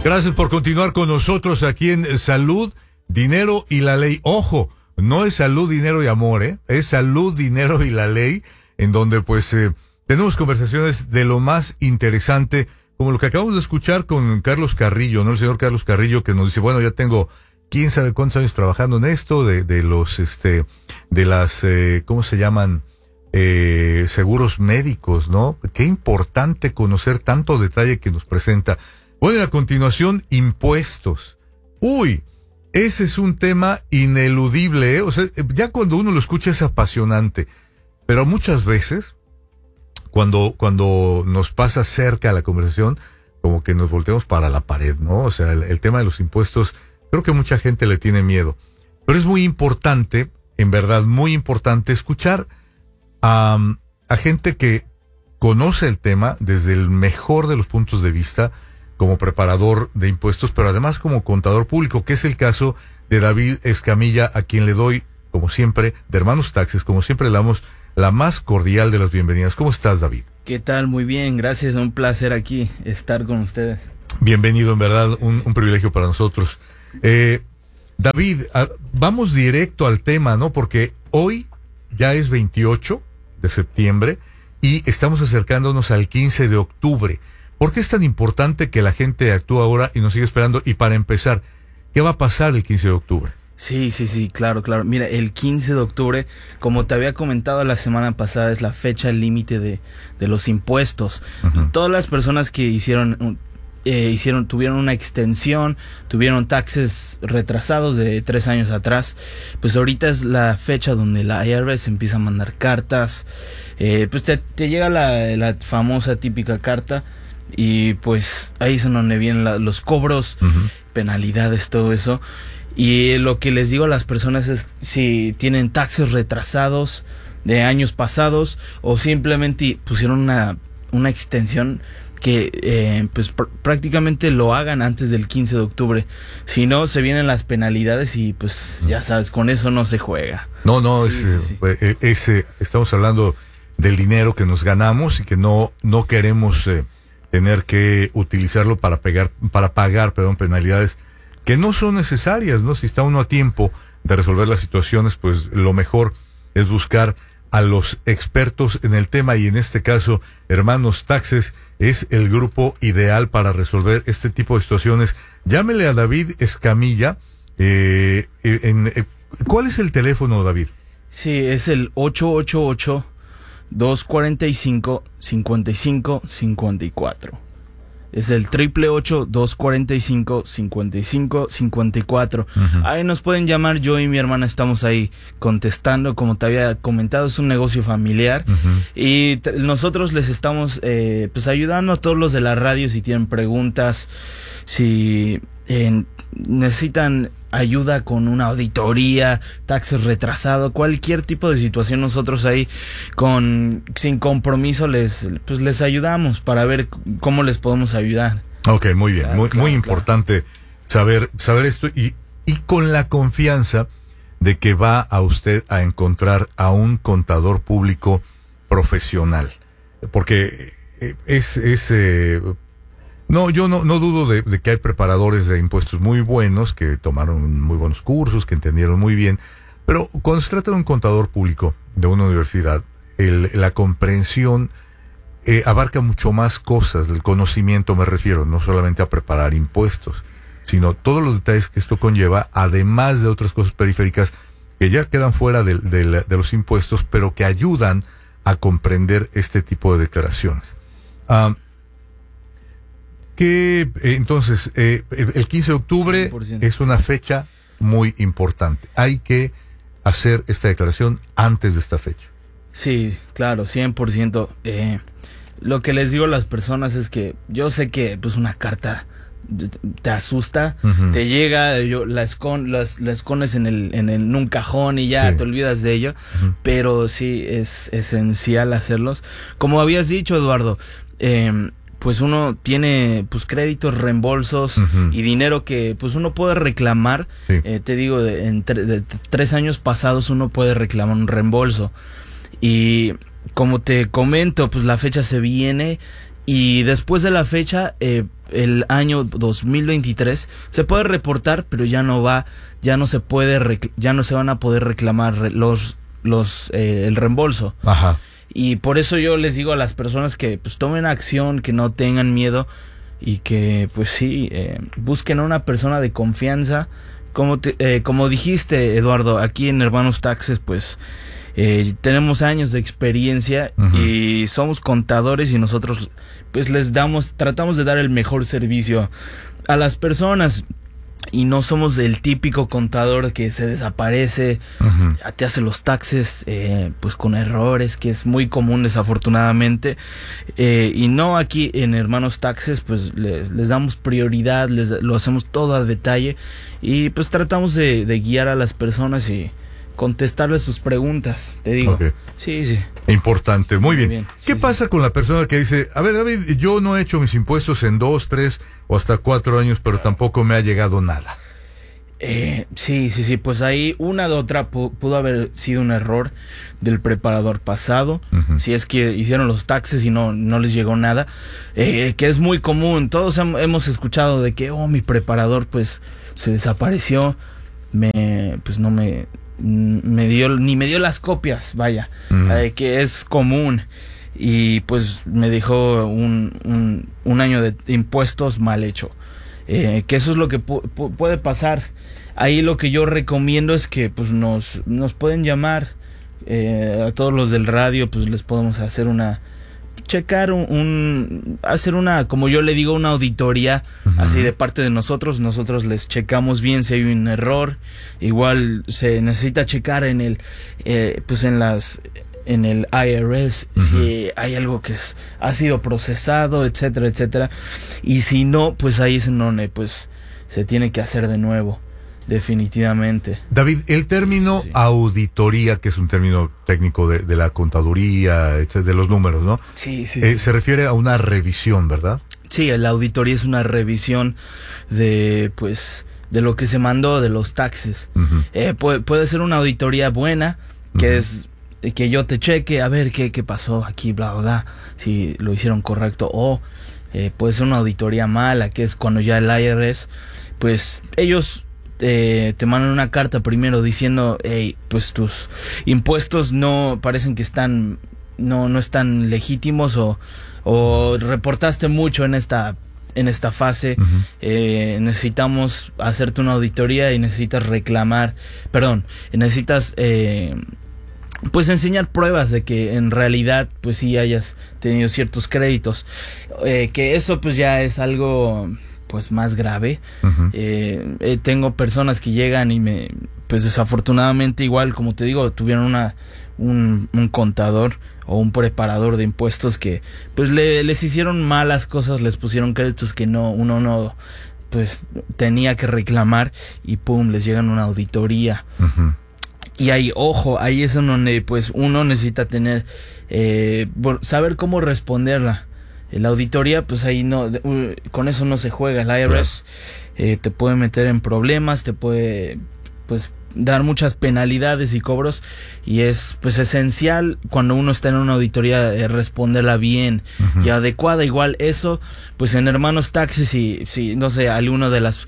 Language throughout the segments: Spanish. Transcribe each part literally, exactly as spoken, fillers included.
Gracias por continuar con nosotros aquí en Salud, Dinero y la Ley. Ojo, no es salud, dinero y amor, ¿eh? Es salud, dinero y la ley, en donde pues eh, tenemos conversaciones de lo más interesante, como lo que acabamos de escuchar con Carlos Carrillo, ¿no? El señor Carlos Carrillo, que nos dice, bueno, ya tengo quién sabe cuántos años trabajando en esto, de, de los, este, de las, eh, ¿cómo se llaman? Eh, seguros médicos, ¿no? Qué importante conocer tanto detalle que nos presenta. Bueno, y a continuación, impuestos. Uy, ese es un tema ineludible, ¿eh? O sea, ya cuando uno lo escucha es apasionante, pero muchas veces, cuando, cuando nos pasa cerca la conversación, como que nos volteamos para la pared, ¿no? O sea, el, el tema de los impuestos, creo que mucha gente le tiene miedo, pero es muy importante, en verdad, muy importante escuchar a, a gente que conoce el tema desde el mejor de los puntos de vista, como preparador de impuestos, pero además como contador público, que es el caso de David Escamilla, a quien le doy, como siempre, de Hermanos Taxes, como siempre le damos la más cordial de las bienvenidas. ¿Cómo estás, David? ¿Qué tal? Muy bien, gracias, un placer aquí estar con ustedes. Bienvenido, en verdad, un, un privilegio para nosotros. Eh, David, a, vamos directo al tema, ¿no? Porque hoy ya es veintiocho de septiembre y estamos acercándonos al quince de octubre. ¿Por qué es tan importante que la gente actúe ahora y nos siga esperando? Y para empezar, ¿qué va a pasar el quince de octubre? Sí, sí, sí, claro, claro. Mira, el quince de octubre, como te había comentado la semana pasada, es la fecha límite de, de los impuestos. Uh-huh. Todas las personas que hicieron, eh, hicieron, tuvieron una extensión, tuvieron taxes retrasados de tres años atrás, pues ahorita es la fecha donde la I R S empieza a mandar cartas. Eh, pues te, te llega la, la famosa típica carta. Y pues ahí es donde vienen la, los cobros, uh-huh. penalidades, todo eso. Y lo que les digo a las personas es si tienen taxes retrasados de años pasados o simplemente pusieron una, una extensión, que eh, pues pr- prácticamente lo hagan antes del quince de octubre. Si no, se vienen las penalidades y pues uh-huh. ya sabes, con eso no se juega. No, no, sí, es, sí, sí. Es, es, estamos hablando del dinero que nos ganamos y que no, no queremos... Eh, tener que utilizarlo para pegar, para pagar, perdón, penalidades que no son necesarias, ¿no? Si está uno a tiempo de resolver las situaciones, pues lo mejor es buscar a los expertos en el tema, y en este caso, Hermanos Taxes es el grupo ideal para resolver este tipo de situaciones. Llámele a David Escamilla. Eh, en, en, ¿Cuál es el teléfono, David? Sí, es el ocho ocho ocho, dos cuarenta y cinco, cincuenta y cinco cincuenta y cuatro. Es el triple ocho, dos cuarenta y cinco, cincuenta y cinco cincuenta y cuatro. Uh-huh. Ahí nos pueden llamar, yo y mi hermana estamos ahí contestando. Como te había comentado, es un negocio familiar. Uh-huh. Y t- nosotros les estamos eh, pues ayudando a todos los de la radio si tienen preguntas, si eh, necesitan ayuda con una auditoría, taxes retrasado, cualquier tipo de situación, nosotros ahí con sin compromiso les pues les ayudamos para ver cómo les podemos ayudar. Ok, muy bien, claro, muy, claro, muy importante claro. saber saber esto y, y con la confianza de que va a usted a encontrar a un contador público profesional, porque es, es eh, No, yo no, no dudo de, de que hay preparadores de impuestos muy buenos, que tomaron muy buenos cursos, que entendieron muy bien, pero cuando se trata de un contador público de una universidad, el, la comprensión eh, abarca mucho más cosas, el conocimiento me refiero, no solamente a preparar impuestos, sino todos los detalles que esto conlleva, además de otras cosas periféricas que ya quedan fuera de, de, de los impuestos, pero que ayudan a comprender este tipo de declaraciones. Um, Que eh, entonces eh, el quince de octubre cien por ciento es una fecha muy importante. Hay que hacer esta declaración antes de esta fecha. Sí, claro, cien por ciento. Eh, lo que les digo a las personas es que yo sé que pues una carta te asusta, uh-huh. te llega, yo, la, escon, las, la escondes en, el, en, el, en un cajón y ya sí. te olvidas de ello, uh-huh. pero sí es esencial hacerlos. Como habías dicho, Eduardo, eh, pues uno tiene pues créditos, reembolsos uh-huh. y dinero que pues uno puede reclamar. Sí. Eh, te digo, de, en tre- de tres años pasados uno puede reclamar un reembolso. Y como te comento, pues la fecha se viene y después de la fecha, eh, el año dos mil veintitrés se puede reportar, pero ya no va, ya no se puede, recl- ya no se van a poder reclamar los, los, eh, el reembolso. Ajá. Y por eso yo les digo a las personas que pues tomen acción, que no tengan miedo y que pues sí, eh, busquen a una persona de confianza. Como, te, eh, como dijiste, Eduardo, aquí en Hermanos Taxes pues eh, tenemos años de experiencia. Uh-huh. Y somos contadores y nosotros pues les damos, tratamos de dar el mejor servicio a las personas. Y no somos el típico contador que se desaparece, uh-huh. te hace los taxes eh, pues con errores, que es muy común desafortunadamente. Eh, y no, aquí en Hermanos Taxes pues les, les damos prioridad, les lo hacemos todo a detalle y pues tratamos de, de guiar a las personas y contestarles sus preguntas, te digo. Okay. Sí, sí. Importante, muy bien. Muy bien. ¿Qué sí, pasa sí. con la persona que dice, a ver, David, yo no he hecho mis impuestos en dos, tres o hasta cuatro años, pero tampoco me ha llegado nada? Eh, sí, sí, sí, pues ahí una de otra pu- pudo haber sido un error del preparador pasado, uh-huh. si es que hicieron los taxes y no, no les llegó nada, eh, que es muy común. Todos hem- hemos escuchado de que, oh, mi preparador pues se desapareció, me, pues no me... me dio ni me dio las copias, vaya, uh-huh. eh, que es común, y pues me dejó un, un, un año de impuestos mal hecho, eh, que eso es lo que pu- pu- puede pasar. Ahí lo que yo recomiendo es que pues nos, nos pueden llamar, eh, a todos los del radio, pues les podemos hacer una checar un, un hacer una, como yo le digo, una auditoría, uh-huh. así de parte de nosotros. Nosotros les checamos bien si hay un error. Igual se necesita checar en el eh, pues en las en el I R S, uh-huh. si hay algo que es, ha sido procesado, etcétera, etcétera. Y si no, pues ahí es en donde pues se tiene que hacer de nuevo. Definitivamente. David, el término sí. auditoría, que es un término técnico de, de la contaduría, de los números, ¿no? Sí, sí, eh, sí. Se refiere a una revisión, ¿verdad? Sí, la auditoría es una revisión de, pues, de lo que se mandó, de los taxes. Uh-huh. Eh, puede, puede ser una auditoría buena, que uh-huh. es que yo te cheque, a ver qué, qué pasó aquí, bla, bla, bla, si lo hicieron correcto. O eh, puede ser una auditoría mala, que es cuando ya el I R S, pues, ellos... Eh, te mandan una carta primero diciendo, hey, pues tus impuestos no parecen que están no no están legítimos, o o reportaste mucho en esta en esta fase, uh-huh. eh, necesitamos hacerte una auditoría y necesitas reclamar, perdón, necesitas eh, pues enseñar pruebas de que en realidad pues sí hayas tenido ciertos créditos, eh, que eso pues ya es algo pues más grave. Uh-huh. eh, eh, tengo personas que llegan y me, pues desafortunadamente, igual como te digo, tuvieron una un, un contador o un preparador de impuestos que pues le, les hicieron malas cosas, les pusieron créditos que no uno no pues tenía que reclamar, y pum, les llegan una auditoría. Uh-huh. Y ahí, ojo, ahí es en donde pues uno necesita tener eh, saber cómo responderla. La auditoría, pues ahí no, con eso no se juega. El I R S eh, te puede meter en problemas, te puede pues dar muchas penalidades y cobros, y es pues esencial cuando uno está en una auditoría eh, responderla bien uh-huh. y adecuada. Igual eso, pues en Hermanos Taxes, si, si no sé, alguno de las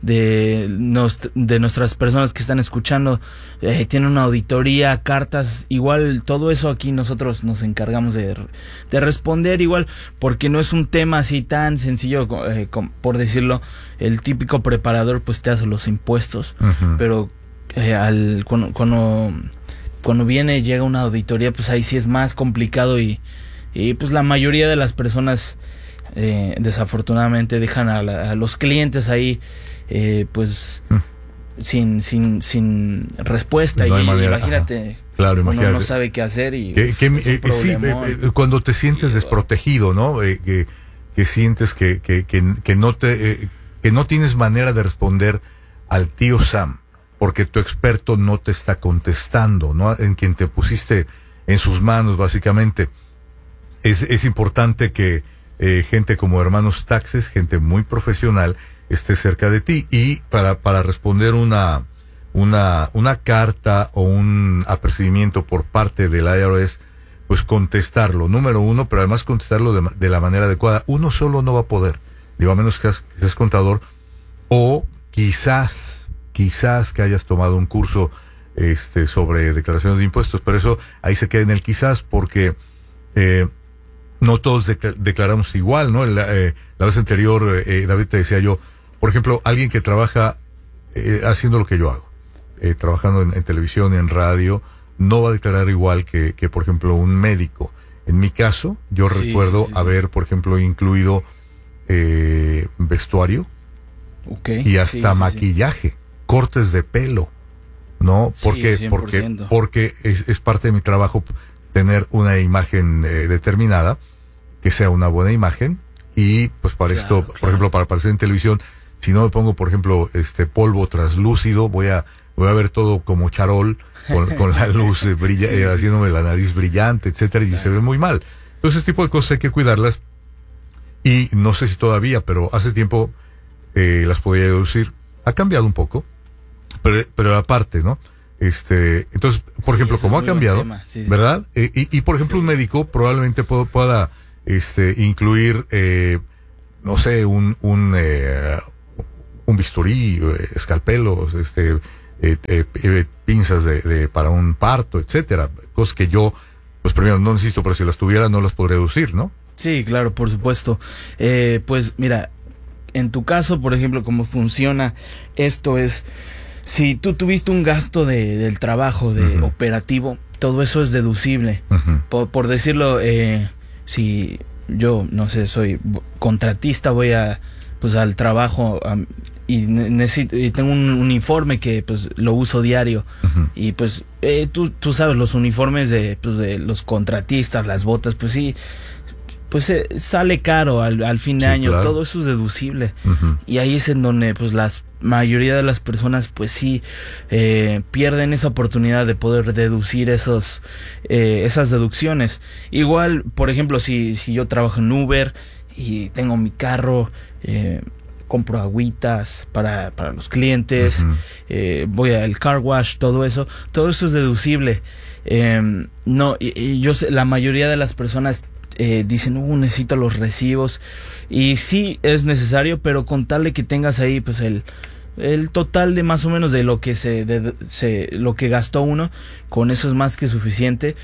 de, nos, de nuestras personas que están escuchando eh, tiene una auditoría, cartas, igual todo eso aquí nosotros nos encargamos de, de responder, igual, porque no es un tema así tan sencillo, eh, com, por decirlo. El típico preparador pues te hace los impuestos, uh-huh. pero Eh, al, cuando, cuando cuando viene llega una auditoría, pues ahí sí es más complicado, y, y pues la mayoría de las personas eh, desafortunadamente dejan a, la, a los clientes ahí eh, pues mm. sin sin sin respuesta, no y manera, imagínate, claro, uno imagínate. no sabe qué hacer, y que, que, eh, sí, eh, cuando te sientes y, desprotegido, ¿no? Eh, que, que sientes que que, que, que no te eh, que no tienes manera de responder al tío Sam, porque tu experto no te está contestando, ¿no? En quien te pusiste en sus manos, básicamente. Es, es importante que eh, gente como Hermanos Taxes, gente muy profesional, esté cerca de ti, y para, para responder una, una, una carta o un apercibimiento por parte del I R S, pues contestarlo, número uno, pero además contestarlo de, de la manera adecuada. Uno solo no va a poder. Digo, a menos que seas, que seas contador, o quizás, quizás que hayas tomado un curso este sobre declaraciones de impuestos, pero eso ahí se queda en el quizás, porque eh, no todos de- declaramos igual, ¿no? La, eh, la vez anterior, eh, David, te decía yo, por ejemplo, alguien que trabaja eh, haciendo lo que yo hago, eh, trabajando en, en televisión, en radio, no va a declarar igual que, que, por ejemplo, un médico. En mi caso, yo Sí, recuerdo sí, sí, sí. haber, por ejemplo, incluido eh, vestuario Okay. y hasta Sí, sí, sí. maquillaje, cortes de pelo, ¿no? Sí, Porque, cien por porque, ciento. porque es, es parte de mi trabajo tener una imagen eh, determinada, que sea una buena imagen, y pues para Claro, esto, claro. por ejemplo, para aparecer en televisión, si no me pongo, por ejemplo, este polvo translúcido, voy a, voy a ver todo como charol, con, con la luz eh, brilla, Sí, eh, sí, haciéndome la nariz brillante, etcétera, y Claro. se ve muy mal. Entonces, ese tipo de cosas hay que cuidarlas, y no sé si todavía, pero hace tiempo eh, las podía deducir. Ha cambiado un poco, pero, pero aparte, ¿no? Este, entonces, por Sí, ejemplo, ese como es ha muy buen cambiado, tema. Sí, sí. ¿verdad? Eh, y, y por ejemplo, Sí. un médico probablemente pueda, pueda este, incluir, eh, no sé, un, un, eh, un bisturí, eh, escalpelos, este, eh, eh, eh, pinzas de, de, para un parto, etcétera. Cosas que yo, pues primero, no insisto, pero si las tuviera no las podría deducir, ¿no? Sí, claro, por supuesto. Eh, pues mira, en tu caso, por ejemplo, cómo funciona esto es, si tú tuviste un gasto de, del trabajo, de Ujú. operativo, todo eso es deducible. Ujú. Por, por decirlo, eh, si yo, no sé, soy contratista, voy a, pues al trabajo am, y ne- necesito, y tengo un uniforme que pues lo uso diario. Ujú. Y pues eh, tú, tú sabes, los uniformes de, pues, de los contratistas, las botas, pues sí, pues eh, sale caro al, al fin de Sí, año, claro. todo eso es deducible. Ujú. Y ahí es en donde pues la mayoría de las personas pues sí eh, pierden esa oportunidad de poder deducir esos eh, esas deducciones. Igual, por ejemplo, si, si yo trabajo en Uber y tengo mi carro, eh, compro agüitas para, para los clientes, Ujú. eh, voy al car wash, todo eso, todo eso es deducible. Eh, no, y, y yo sé, la mayoría de las personas eh, dicen, uh, necesito los recibos, y sí es necesario, pero con tal de que tengas ahí pues el el total de más o menos de lo que se, de, se lo que gastó uno, con eso es más que suficiente,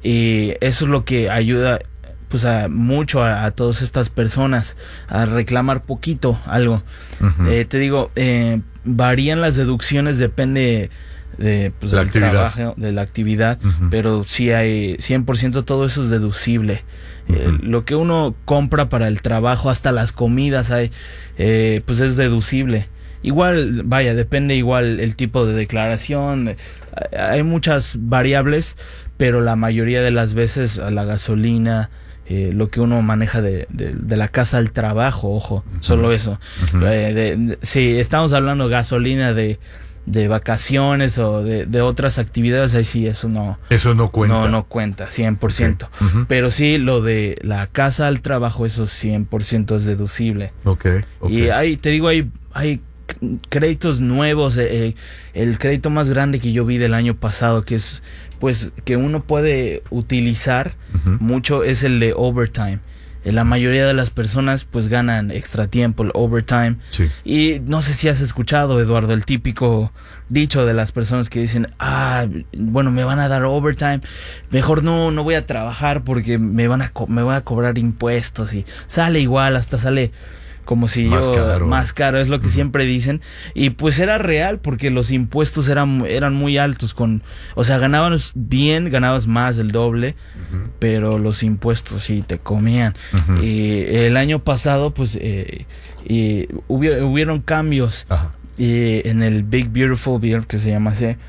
y eso es lo que ayuda pues a mucho a, a todas estas personas a reclamar poquito algo. Ujú. Eh, te digo, eh, varían las deducciones, depende de, pues, La del actividad. trabajo, de la actividad, Ujú. pero sí hay cien por ciento, todo eso es deducible. Eh, Ujú. lo que uno compra para el trabajo, hasta las comidas hay, eh, pues es deducible. Igual, vaya, depende igual el tipo de declaración, eh, hay muchas variables, pero la mayoría de las veces a la gasolina, eh, lo que uno maneja de, de, de la casa al trabajo, ojo, solo eso. Ujú. Eh, de- de- si estamos hablando de gasolina de, de vacaciones o de, de otras actividades, ahí sí, eso no, Eso no cuenta. no, no cuenta, cien por ciento. Ok. Ujú. Pero sí, lo de la casa al trabajo, eso cien por ciento es deducible. Ok, ok. Y hay, te digo, hay, hay créditos nuevos. eh, eh, el crédito más grande que yo vi del año pasado, que es, pues, que uno puede utilizar Ujú. mucho, es el de overtime. Eh, La mayoría de las personas pues ganan extra tiempo, el overtime. Sí. Y no sé si has escuchado, Eduardo, el típico dicho de las personas que dicen, ah, bueno, me van a dar overtime, mejor no, no voy a trabajar porque me van a, co- me voy a cobrar impuestos, y sale igual, hasta sale como si Más yo caro. más caro, es lo que Ujú. siempre dicen. Y pues era real, porque los impuestos eran, eran muy altos, con, o sea, ganabas bien, ganabas más del doble, Ujú. pero los impuestos sí te comían. Ujú. Y el año pasado, pues, eh, y hubi- hubieron cambios Ajá. eh, en el Big Beautiful Bill, que se llama así.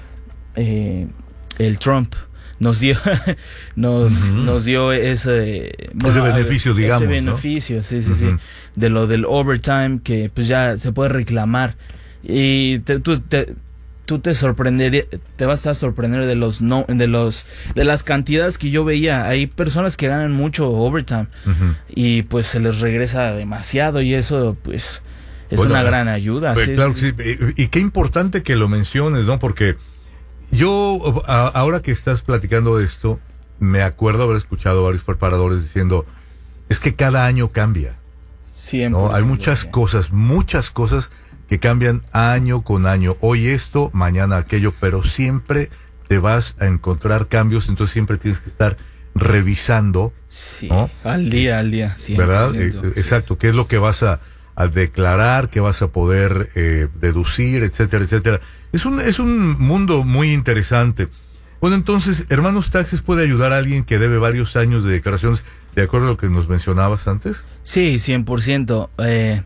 eh, el Trump nos dio nos, Ujú. nos dio ese Ese beneficio, digamos, ese ¿no? beneficio, sí, sí, sí, Ujú. de lo del overtime, que pues ya se puede reclamar. Y te, tú te tú te sorprendería, te vas a sorprender de los no de los de las cantidades que yo veía. Hay personas que ganan mucho overtime Ujú. y pues se les regresa demasiado, y eso pues es Bueno, una gran ayuda. Pues sí, claro sí, que sí. Y, y qué importante que lo menciones, ¿no? Porque yo, a- ahora que estás platicando de esto, me acuerdo haber escuchado a varios preparadores diciendo, es que cada año cambia. cien por ciento, ¿no? Hay muchas sí. cosas, muchas cosas que cambian año con año. Hoy esto, mañana aquello, pero siempre te vas a encontrar cambios, entonces siempre tienes que estar revisando, Sí, ¿no? al día, al día, cien por ¿Verdad? ciento, Eh, sí. exacto, qué es lo que vas a, a declarar, qué vas a poder eh, deducir, etcétera, etcétera. Es un, es un mundo muy interesante. Bueno, entonces, Hermanos Taxes puede ayudar a alguien que debe varios años de declaraciones, de acuerdo a lo que nos mencionabas antes. Sí, cien por ciento. Eh,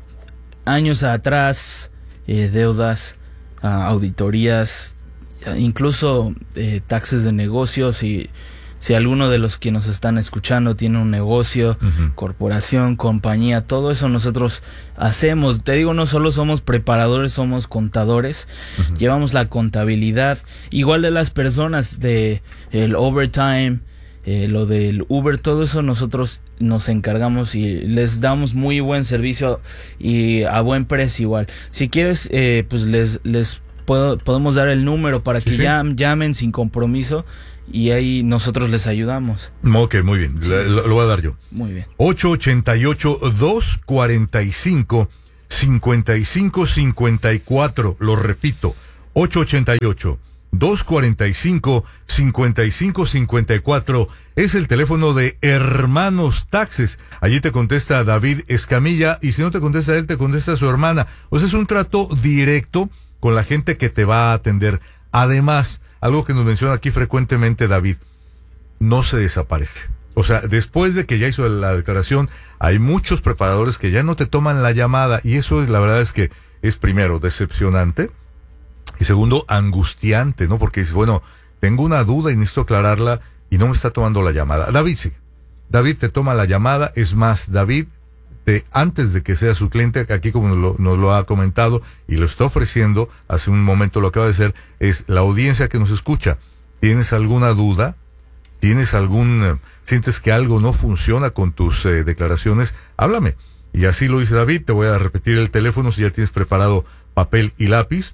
años atrás, eh, deudas, ah, auditorías, incluso eh, taxes de negocios. Y si alguno de los que nos están escuchando tiene un negocio, Uh-huh. corporación, compañía, todo eso nosotros hacemos. Te digo, no solo somos preparadores, somos contadores. Uh-huh. Llevamos la contabilidad, igual de las personas, de el overtime, eh, lo del Uber, todo eso nosotros nos encargamos y les damos muy buen servicio y a buen precio igual. Si quieres, eh, pues les les puedo, podemos dar el número para Sí, que sí. llam- llamen sin compromiso y ahí nosotros les ayudamos. Ok, muy bien, Sí. lo, lo voy a dar yo. Muy bien. ocho ocho ocho, dos cuatro cinco, cinco cinco cinco cuatro. Lo repito, ocho ocho ocho, dos cuatro cinco, cinco cinco cinco cuatro es el teléfono de Hermanos Taxes. Allí te contesta David Escamilla y si no te contesta él, te contesta su hermana. O sea, es un trato directo con la gente que te va a atender. Además, algo que nos menciona aquí frecuentemente David, no se desaparece. O sea, después de que ya hizo la declaración, hay muchos preparadores que ya no te toman la llamada y eso es, la verdad es que es primero decepcionante y segundo angustiante, ¿no? Porque dices, bueno, tengo una duda y necesito aclararla y no me está tomando la llamada. David sí. David te toma la llamada, es más, David, te, antes de que sea su cliente, aquí como nos lo, nos lo ha comentado y lo está ofreciendo, hace un momento lo acaba de hacer, es la audiencia que nos escucha. ¿Tienes alguna duda? ¿Tienes algún, eh, sientes que algo no funciona con tus eh, declaraciones? Háblame. Y así lo dice David, te voy a repetir el teléfono si ya tienes preparado papel y lápiz.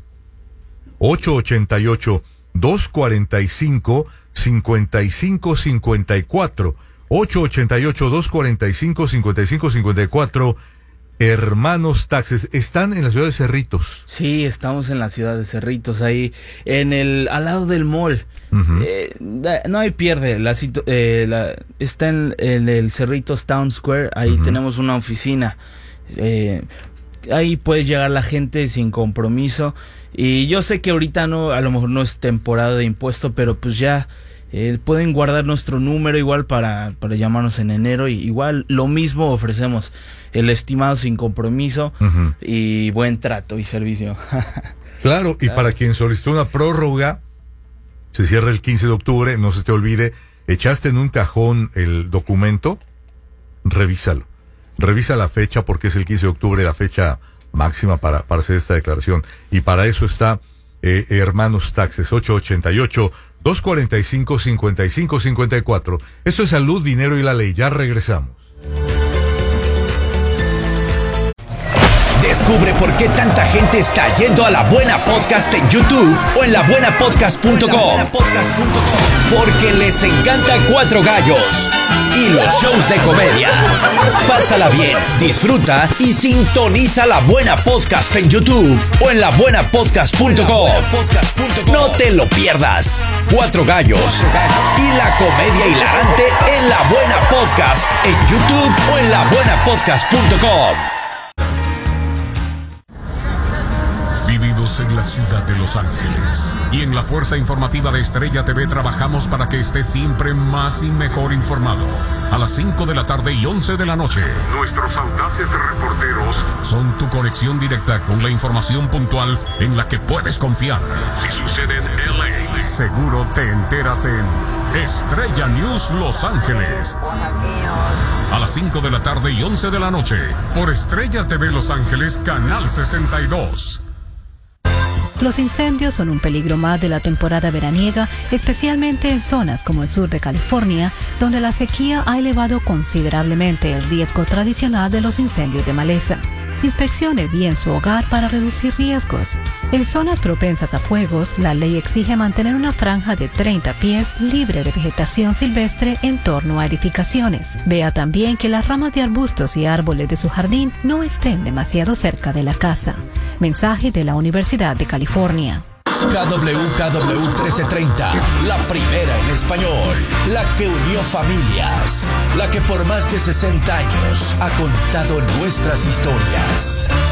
ocho ocho ocho, dos cuatro cinco, cinco cinco cinco cuatro. ocho ocho ocho, dos cuatro cinco, cinco cinco cinco cuatro. Hermanos Taxes. Están en la ciudad de Cerritos. Sí, estamos en la ciudad de Cerritos, ahí en el al lado del mall. Uh-huh. Eh, da- no hay pierde, la, situ- eh, la- está en, en el Cerritos Town Square, ahí Ujú. tenemos una oficina. Eh, ahí puede llegar la gente sin compromiso. Y yo sé que ahorita no, a lo mejor no es temporada de impuesto, pero pues ya eh, pueden guardar nuestro número igual para, para llamarnos en enero. Y igual lo mismo ofrecemos, el estimado sin compromiso Uh-huh. y buen trato y servicio. Claro, y Claro. para quien solicitó una prórroga, se cierra el quince de octubre, no se te olvide, echaste en un cajón el documento, revísalo. Revisa la fecha porque es el quince de octubre la fecha máxima para, para hacer esta declaración. Y para eso está eh, Hermanos Taxes, ocho ocho ocho, dos cuatro cinco, cinco cinco cinco cuatro. Esto es Salud, Dinero y la Ley. Ya regresamos. Descubre por qué tanta gente está yendo a La Buena Podcast en YouTube o en la buena podcast punto com. Porque les encanta Cuatro Gallos y los shows de comedia. Pásala bien, disfruta y sintoniza La Buena Podcast en YouTube o en la buena podcast punto com. No te lo pierdas. Cuatro Gallos y la comedia hilarante en La Buena Podcast en YouTube o en la buena podcast punto com. Vivimos en la ciudad de Los Ángeles y en la Fuerza Informativa de Estrella T V trabajamos para que estés siempre más y mejor informado. A las cinco de la tarde y once de la noche, nuestros audaces reporteros son tu conexión directa con la información puntual en la que puedes confiar. Si sucede en L A, seguro te enteras en Estrella News Los Ángeles. A las cinco de la tarde y once de la noche, por Estrella T V Los Ángeles, Canal sesenta y dos. Los incendios son un peligro más de la temporada veraniega, especialmente en zonas como el sur de California, donde la sequía ha elevado considerablemente el riesgo tradicional de los incendios de maleza. Inspeccione bien su hogar para reducir riesgos. En zonas propensas a fuegos, la ley exige mantener una franja de treinta pies libre de vegetación silvestre en torno a edificaciones. Vea también que las ramas de arbustos y árboles de su jardín no estén demasiado cerca de la casa. Mensaje de la Universidad de California. K W K W trece treinta, la primera en español, la que unió familias, la que por más de sesenta años ha contado nuestras historias.